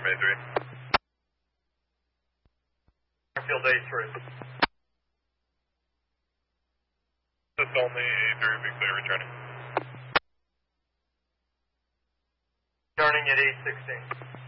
May 3. Airfield A3. Just only A3, be clear, returning. Returning at 816.